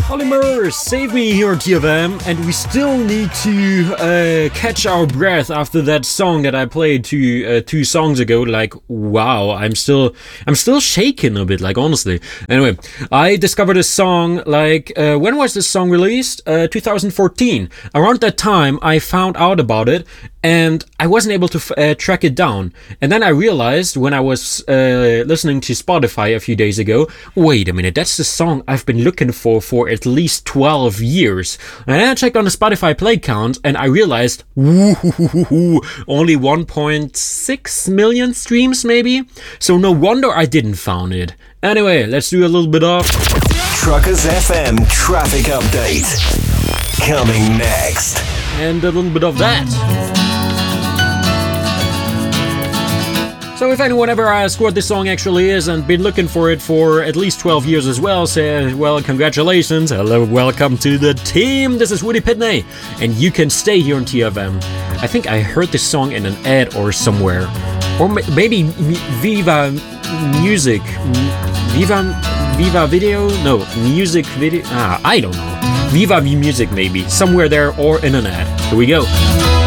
Oliver, save me here on TFM, and we still need to catch our breath after that song that I played two songs ago. Like, wow, I'm still shaking a bit, like, honestly. Anyway, I discovered a song, like, when was this song released? 2014. Around that time, I found out about it, and I wasn't able to track it down. And then I realized when I was listening to Spotify a few days ago, wait a minute, that's the song I've been looking for at least 12 years. And then I checked on the Spotify play count and I realized, only 1.6 million streams maybe? So no wonder I didn't found it. Anyway, let's do a little bit of Truckers FM traffic update. Coming next. And a little bit of that. So if anyone ever asks what this song actually is and been looking for it for at least 12 years as well, say, well, congratulations, hello, welcome to the team. This is Woody Pitney, and you can stay here on TFM. I think I heard this song in an ad or somewhere. Or maybe Viva Music. Viva Video? No, Music Video. I don't know. Viva Music maybe. Somewhere there or in an ad. Here we go.